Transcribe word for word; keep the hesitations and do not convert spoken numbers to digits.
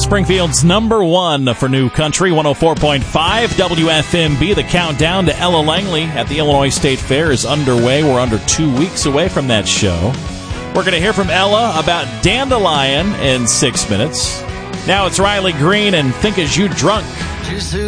Springfield's number one for New Country, one oh four point five W F M B. The countdown to Ella Langley at the Illinois State Fair is underway. We're under two weeks away from that show. We're going to hear from Ella about Dandelion in six minutes. Now it's Riley Green and Think As You Drunk.